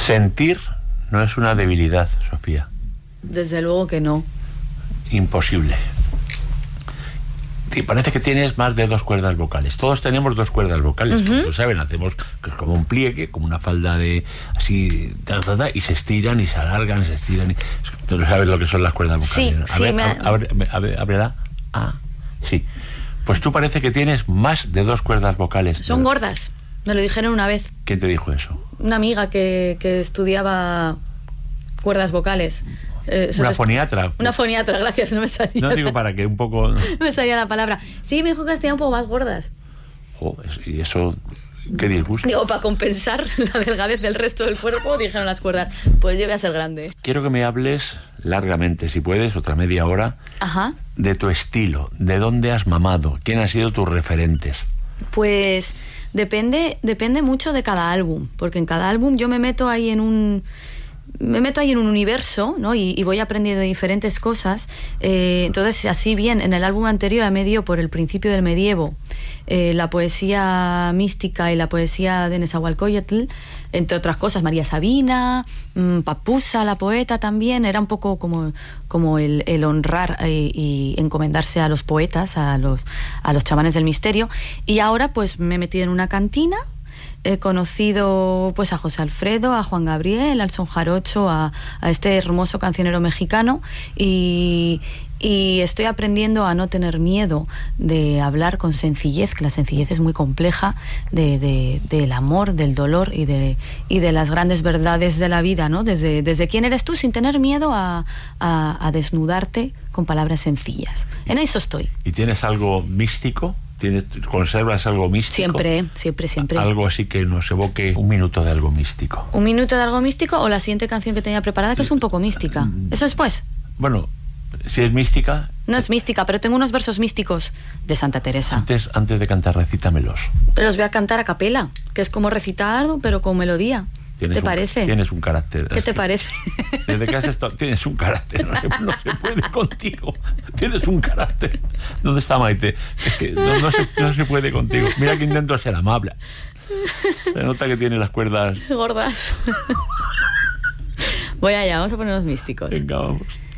Sentir no es una debilidad, Sofía. Desde luego que no. Imposible. Sí, parece que tienes más de 2 cuerdas vocales. Todos tenemos 2 cuerdas vocales. Como lo saben, hacemos como un pliegue, como una falda de así, y se estiran y se alargan, se estiran. Tú no sabes lo que son las cuerdas vocales. Sí, ábrela. Ah, sí. Pues tú parece que tienes más de 2 cuerdas vocales. Son gordas. Me lo dijeron una vez. ¿Quién te dijo eso? Una amiga que estudiaba cuerdas vocales. Una foniatra. Una foniatra, gracias, no me salía. No digo para que un poco... No me salía la palabra. Sí, me dijo que tenía un poco más gordas. Y eso, qué disgusto. Digo, para compensar la delgadez del resto del cuerpo, dijeron las cuerdas, pues yo voy a ser grande. Quiero que me hables largamente, si puedes, otra media hora, de tu estilo, de dónde has mamado, quién han sido tus referentes. Pues depende mucho de cada álbum, porque en cada álbum yo me meto ahí en un universo, ¿no? Y voy aprendiendo diferentes cosas. Entonces, así bien, en el álbum anterior me dio por el principio del medievo, la poesía mística y la poesía de Nezahualcóyotl, entre otras cosas, María Sabina, Papusa, la poeta también. Era un poco como el honrar y encomendarse a los poetas, a los chamanes del misterio. Y ahora pues me he metido en una cantina. He conocido pues a José Alfredo, a Juan Gabriel, al son jarocho, a este hermoso cancionero mexicano, y estoy aprendiendo a no tener miedo de hablar con sencillez, que la sencillez es muy compleja, del amor, del dolor y de las grandes verdades de la vida, ¿no? Desde quién eres tú, sin tener miedo a desnudarte con palabras sencillas. En eso estoy. ¿Y tienes algo místico? ¿Conservas algo místico? Siempre. Algo así que nos evoque un minuto de algo místico. ¿Un minuto de algo místico o la siguiente canción que tenía preparada, que es un poco mística? ¿Eso después? Bueno, si es mística... No es mística, pero tengo unos versos místicos de Santa Teresa. Antes de cantar, recítamelos. Te los voy a cantar a capela, que es como recitar, pero con melodía. ¿Qué te parece? Tienes un carácter. ¿Qué te parece? Desde que has estado... Tienes un carácter. No se puede contigo. Tienes un carácter. ¿Dónde está Maite? Es que no se puede contigo. Mira que intento ser amable. Se nota que tiene las cuerdas... gordas. Voy allá, vamos a poner los místicos. Venga, vamos.